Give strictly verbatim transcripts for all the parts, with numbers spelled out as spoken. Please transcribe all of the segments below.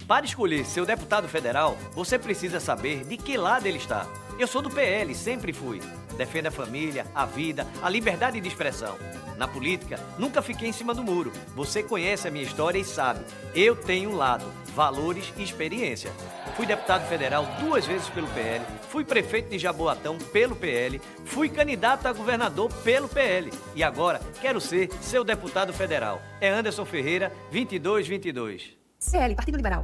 Para escolher seu deputado federal, você precisa saber de que lado ele está. Eu sou do P L, sempre fui. Defendo a família, a vida, a liberdade de expressão. Na política, nunca fiquei em cima do muro. Você conhece a minha história e sabe. Eu tenho um lado, valores e experiência. Fui deputado federal duas vezes pelo P L, fui prefeito de Jaboatão pelo P L, fui candidato a governador pelo P L e agora quero ser seu deputado federal. É Anderson Ferreira, vinte e dois vinte e dois. C L, Partido Liberal.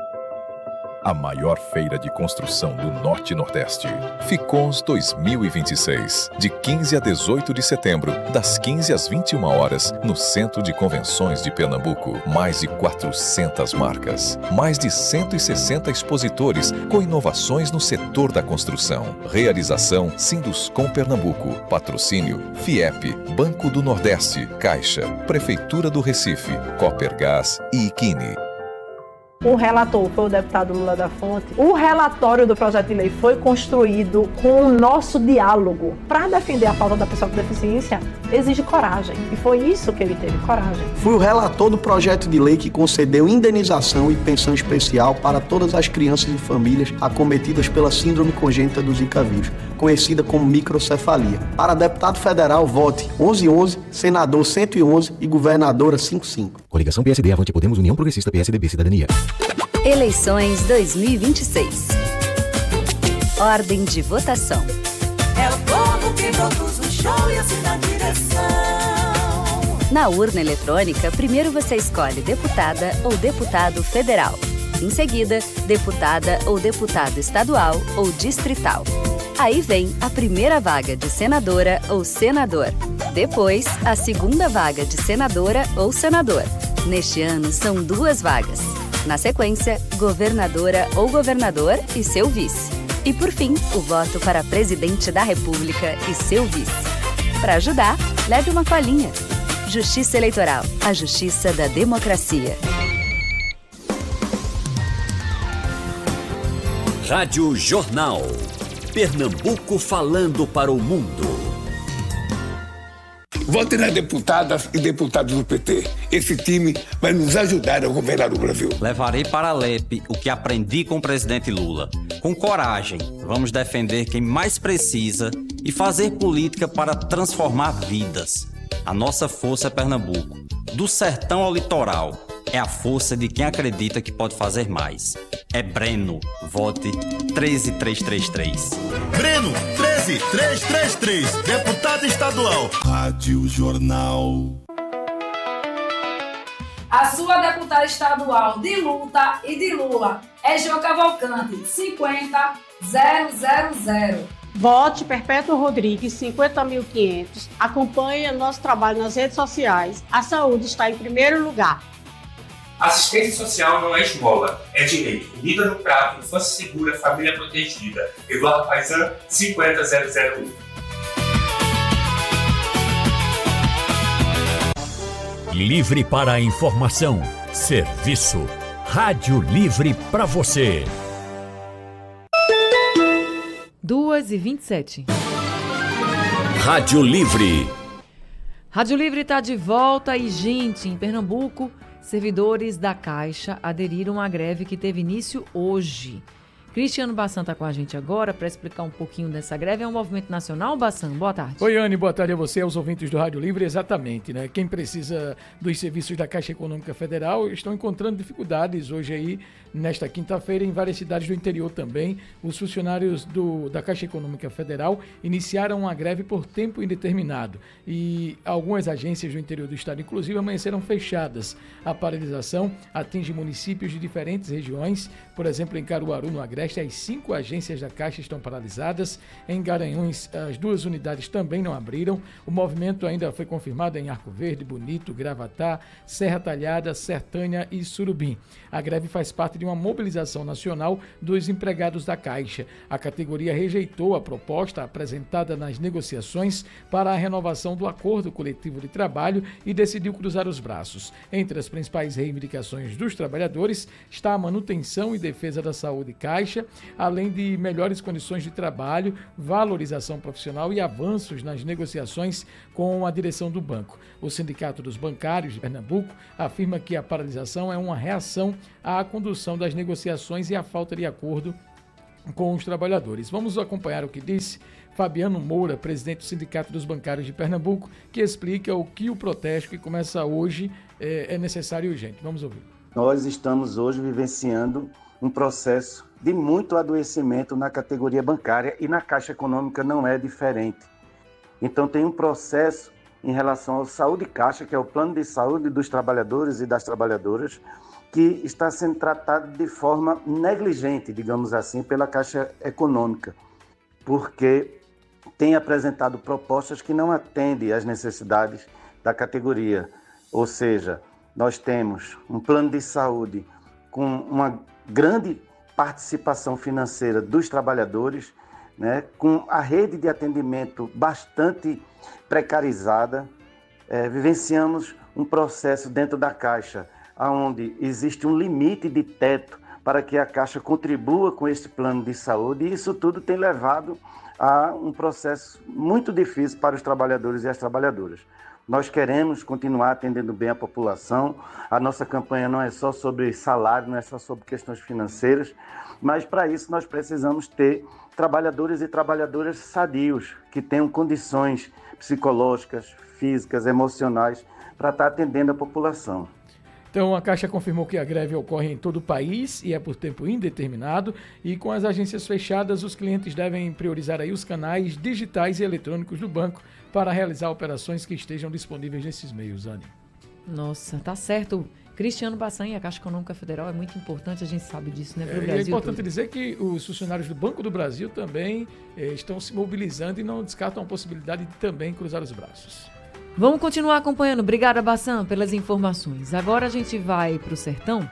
A maior feira de construção do Norte e Nordeste. Ficons dois mil e vinte e seis. De quinze a dezoito de setembro, das quinze às vinte e uma horas, no Centro de Convenções de Pernambuco. Mais de quatrocentas marcas. Mais de cento e sessenta expositores com inovações no setor da construção. Realização Sinduscom Pernambuco. Patrocínio FIEP, Banco do Nordeste, Caixa, Prefeitura do Recife, Copergás e Iquine. O relator foi o deputado Lula da Fonte. O relatório do projeto de lei foi construído com o nosso diálogo. Para defender a pauta da pessoa com deficiência, exige coragem. E foi isso que ele teve, coragem. Fui o relator do projeto de lei que concedeu indenização e pensão especial para todas as crianças e famílias acometidas pela síndrome congênita do Zika vírus, conhecida como microcefalia. Para deputado federal, vote onze onze, senador cento e onze e governadora cinquenta e cinco. Coligação P S D, Avante Podemos, União Progressista, P S D B, Cidadania. Eleições dois mil e vinte e seis. Ordem de votação. É o povo que produz o show e assina a direção. Na urna eletrônica, primeiro você escolhe deputada ou deputado federal. Em seguida, deputada ou deputado estadual ou distrital. Aí vem a primeira vaga de senadora ou senador. Depois, a segunda vaga de senadora ou senador. Neste ano, são duas vagas. Na sequência, governadora ou governador e seu vice. E por fim, o voto para presidente da República e seu vice. Para ajudar, leve uma colinha. Justiça Eleitoral, a justiça da democracia. Rádio Jornal. Pernambuco falando para o mundo. Vote nas deputadas e deputados do P T. Esse time vai nos ajudar a governar o Brasil. Levarei para a L E P o que aprendi com o presidente Lula. Com coragem, vamos defender quem mais precisa e fazer política para transformar vidas. A nossa força é Pernambuco. Do sertão ao litoral, é a força de quem acredita que pode fazer mais. É Breno. Vote treze três três três. Breno, treze três três três, deputado estadual. Rádio Jornal. A sua deputada estadual de luta e de Lula é João Cavalcante, cinquenta zero zero zero. Vote Perpétuo Rodrigues, cinquenta mil e quinhentos. Acompanhe nosso trabalho nas redes sociais. A saúde está em primeiro lugar. Assistência social não é esmola, é direito. Comida no prato, infância segura, família protegida. Eduardo Paisan, cinquenta zero zero um. Livre para a informação. Serviço. Rádio Livre para você. duas e vinte e sete. Rádio Livre. Rádio Livre está de volta e, gente, em Pernambuco, servidores da Caixa aderiram à greve que teve início hoje. Cristiano Bassan está com a gente agora para explicar um pouquinho dessa greve. É um movimento nacional, Bassan? Boa tarde. Oi, Anne, boa tarde a você, aos ouvintes do Rádio Livre. Exatamente, né? Quem precisa dos serviços da Caixa Econômica Federal estão encontrando dificuldades hoje aí, nesta quinta-feira, em várias cidades do interior também. Os funcionários do, da Caixa Econômica Federal iniciaram uma greve por tempo indeterminado e algumas agências do interior do estado, inclusive, amanheceram fechadas. A paralisação atinge municípios de diferentes regiões, por exemplo, em Caruaru, no Agreste, as cinco agências da Caixa estão paralisadas. Em Garanhuns, as duas unidades também não abriram. O movimento ainda foi confirmado em Arco Verde, Bonito, Gravatá, Serra Talhada, Sertânia e Surubim. A greve faz parte de uma mobilização nacional dos empregados da Caixa. A categoria rejeitou a proposta apresentada nas negociações para a renovação do acordo coletivo de trabalho e decidiu cruzar os braços. Entre as principais reivindicações dos trabalhadores está a manutenção e defesa da saúde Caixa, Caixa, além de melhores condições de trabalho, valorização profissional e avanços nas negociações com a direção do banco. O Sindicato dos Bancários de Pernambuco afirma que a paralisação é uma reação à condução das negociações e à falta de acordo com os trabalhadores. Vamos acompanhar o que disse Fabiano Moura, presidente do Sindicato dos Bancários de Pernambuco, que explica o que o protesto que começa hoje é, é necessário e urgente. Vamos ouvir. Nós estamos hoje vivenciando um processo de muito adoecimento na categoria bancária e na Caixa Econômica não é diferente. Então tem um processo em relação ao Saúde Caixa, que é o plano de saúde dos trabalhadores e das trabalhadoras, que está sendo tratado de forma negligente, digamos assim, pela Caixa Econômica, porque tem apresentado propostas que não atendem às necessidades da categoria. Ou seja, nós temos um plano de saúde com uma grande participação financeira dos trabalhadores, né, com a rede de atendimento bastante precarizada. É, vivenciamos um processo dentro da Caixa, onde existe um limite de teto para que a Caixa contribua com esse plano de saúde, e isso tudo tem levado a um processo muito difícil para os trabalhadores e as trabalhadoras. Nós queremos continuar atendendo bem a população. A nossa campanha não é só sobre salário, não é só sobre questões financeiras, mas para isso nós precisamos ter trabalhadores e trabalhadoras sadios, que tenham condições psicológicas, físicas, emocionais, para estar atendendo a população. Então, a Caixa confirmou que a greve ocorre em todo o país e é por tempo indeterminado, e com as agências fechadas, os clientes devem priorizar aí os canais digitais e eletrônicos do banco para realizar operações que estejam disponíveis nesses meios, Anny. Nossa, tá certo. Cristiano Bassan e a Caixa Econômica Federal é muito importante, a gente sabe disso, né? Pro é, Brasil é importante todo. dizer que os funcionários do Banco do Brasil também eh, estão se mobilizando e não descartam a possibilidade de também cruzar os braços. Vamos continuar acompanhando. Obrigada, Bassan, pelas informações. Agora a gente vai para o sertão,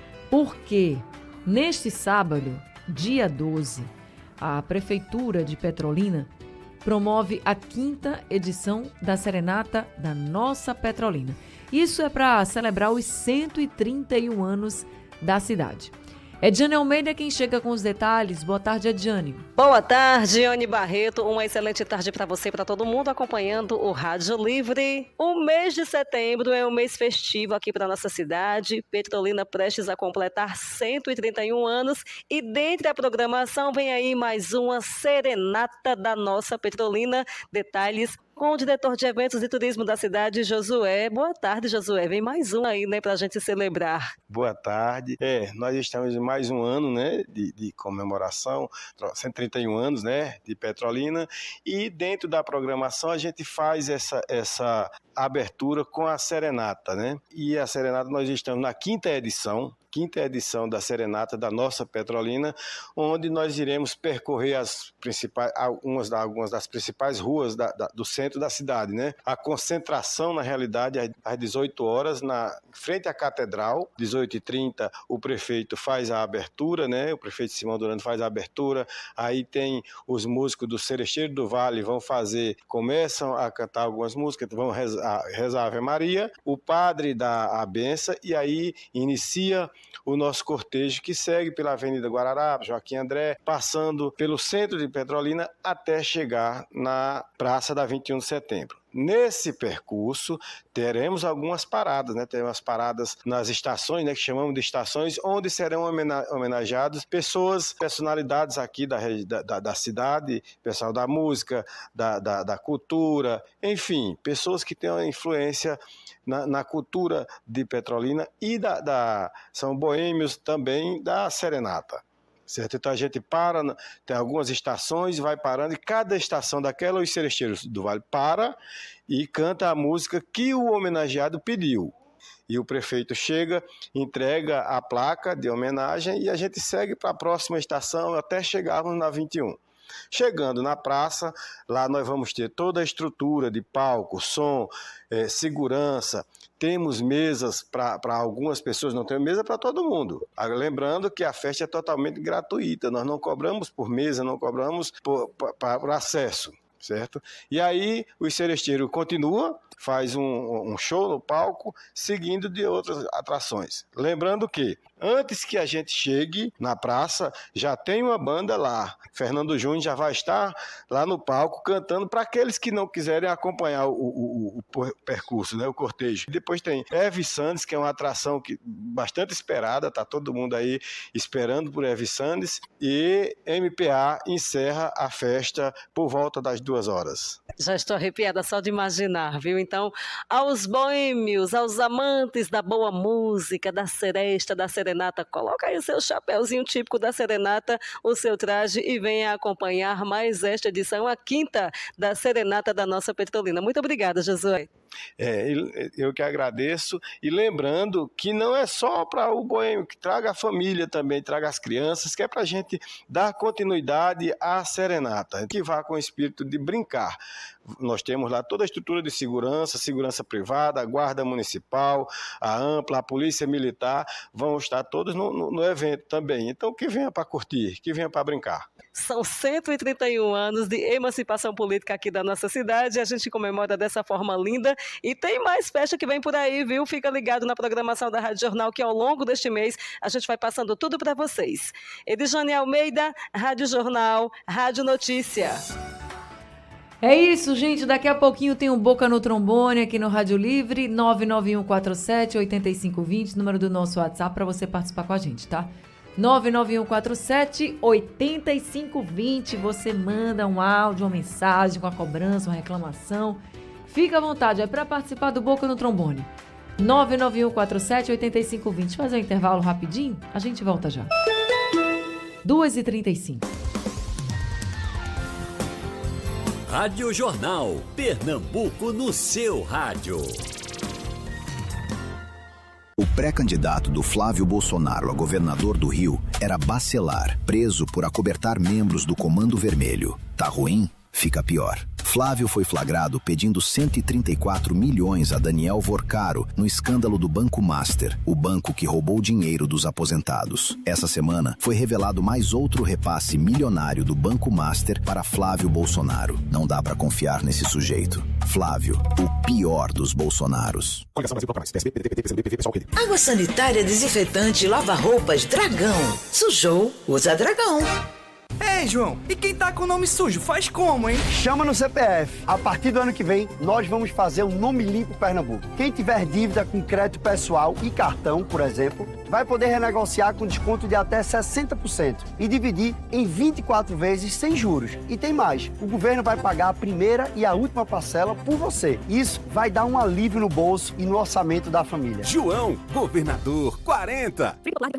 porque neste sábado, dia doze, a Prefeitura de Petrolina promove a quinta edição da Serenata da Nossa Petrolina. Isso é para celebrar os cento e trinta e um anos da cidade. Ediane Almeida é quem chega com os detalhes. Boa tarde, Ediane. Boa tarde, Anny Barreto. Uma excelente tarde para você e para todo mundo acompanhando o Rádio Livre. O mês de setembro é um mês festivo aqui para nossa cidade. Petrolina prestes a completar cento e trinta e um anos. E dentre a programação vem aí mais uma Serenata da Nossa Petrolina. Detalhes com o diretor de eventos e turismo da cidade, Josué. Boa tarde, Josué. Vem mais um aí, né, para a gente celebrar. Boa tarde. É, nós estamos em mais um ano, né, de, de comemoração, cento e trinta e um anos, né, de Petrolina, e dentro da programação a gente faz essa, essa abertura com a Serenata, né, e a Serenata nós estamos na quinta edição, quinta edição da Serenata da Nossa Petrolina, onde nós iremos percorrer as principais, algumas, algumas das principais ruas da, da, do centro da cidade, né? A concentração, na realidade, às dezoito horas, na frente à Catedral, dezoito e trinta, o prefeito faz a abertura, né? O prefeito Simão Durante faz a abertura, aí tem os músicos do Seresteiro do Vale, vão fazer, começam a cantar algumas músicas, vão rezar, rezar a Ave Maria, o padre dá a benção, e aí inicia o nosso cortejo, que segue pela Avenida Guararapes, Joaquim André, passando pelo centro de Petrolina até chegar na Praça da vinte e um de setembro. Nesse percurso, teremos algumas paradas, né? Teremos paradas nas estações, né? Que chamamos de estações, onde serão homenageados pessoas, personalidades aqui da, da, da cidade, pessoal da música, da, da, da cultura, enfim, pessoas que têm uma influência na, na cultura de Petrolina e da, da, são boêmios também da Serenata. Certo? Então a gente para, tem algumas estações, vai parando, e cada estação daquela, os Seresteiros do Vale para e canta a música que o homenageado pediu. E o prefeito chega, entrega a placa de homenagem e a gente segue para a próxima estação até chegarmos na vinte e um. Chegando na praça, lá nós vamos ter toda a estrutura de palco, som, eh, segurança, temos mesas para algumas pessoas, não temos mesa para todo mundo. Lembrando que a festa é totalmente gratuita, nós não cobramos por mesa, não cobramos por, por, por acesso. certo? E aí o seresteiro continua, faz um, um show no palco, seguindo de outras atrações. Lembrando que, antes que a gente chegue na praça, já tem uma banda lá. Fernando Júnior já vai estar lá no palco cantando para aqueles que não quiserem acompanhar o, o, o, o percurso, né, o cortejo. Depois tem Elvis Santos, que é uma atração que, bastante esperada, está todo mundo aí esperando por Elvis Santos, e M P A encerra a festa por volta das duas horas. Já estou arrepiada só de imaginar, viu? Então, aos boêmios, aos amantes da boa música, da seresta, da serenata, coloca aí o seu chapéuzinho típico da serenata, o seu traje e venha acompanhar mais esta edição, a quinta da serenata da nossa Petrolina. Muito obrigada, Josué. É, eu que agradeço, e lembrando que não é só para o boêmio, que traga a família também, traga as crianças, que é para a gente dar continuidade à serenata, que vá com o espírito de brincar. Nós temos lá toda a estrutura de segurança, segurança privada, a guarda municipal, a ampla, a polícia militar, vão estar todos no, no, no evento também. Então que venha para curtir, que venha para brincar. São cento e trinta e um anos de emancipação política aqui da nossa cidade, a gente comemora dessa forma linda e tem mais festa que vem por aí, viu? Fica ligado na programação da Rádio Jornal, que ao longo deste mês a gente vai passando tudo para vocês. Edjane Almeida, Rádio Jornal, Rádio Notícia. É isso, gente. Daqui a pouquinho tem um Boca no Trombone aqui no Rádio Livre, nove nove um quatro sete oito cinco dois zero, número do nosso WhatsApp para você participar com a gente, tá? nove nove um quatro sete oito cinco dois zero. Você manda um áudio, uma mensagem com a cobrança, uma reclamação. Fica à vontade, é para participar do Boca no Trombone. nove nove um quatro sete oito cinco dois zero. Fazer um intervalo rapidinho, a gente volta já. duas e trinta e cinco. Rádio Jornal, Pernambuco no seu rádio. O pré-candidato do Flávio Bolsonaro a governador do Rio era Bacelar, preso por acobertar membros do Comando Vermelho. Tá ruim? Fica pior. Flávio foi flagrado pedindo cento e trinta e quatro milhões a Daniel Vorcaro no escândalo do Banco Master, o banco que roubou dinheiro dos aposentados. Essa semana foi revelado mais outro repasse milionário do Banco Master para Flávio Bolsonaro. Não dá pra confiar nesse sujeito. Flávio, o pior dos Bolsonaros. Água sanitária, desinfetante, lava-roupas, Dragão. Sujou, usa Dragão. Ei, João, e quem tá com o nome sujo, faz como, hein? Chama no C P F. A partir do ano que vem, nós vamos fazer o Nome Limpo Pernambuco. Quem tiver dívida com crédito pessoal e cartão, por exemplo, vai poder renegociar com desconto de até sessenta por cento e dividir em vinte e quatro vezes sem juros. E tem mais, o governo vai pagar a primeira e a última parcela por você. Isso vai dar um alívio no bolso e no orçamento da família. João, governador quarenta.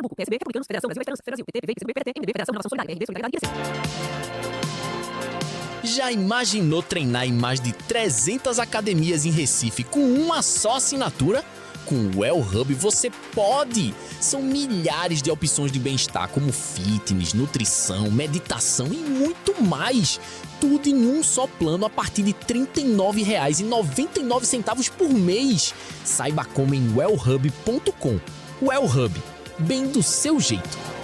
Já imaginou treinar em mais de trezentas academias em Recife com uma só assinatura? Com o Well Hub você pode! São milhares de opções de bem-estar como fitness, nutrição, meditação e muito mais. Tudo em um só plano a partir de trinta e nove reais e noventa e nove centavos por mês. Saiba como em well hub ponto com. Well Hub, bem do seu jeito.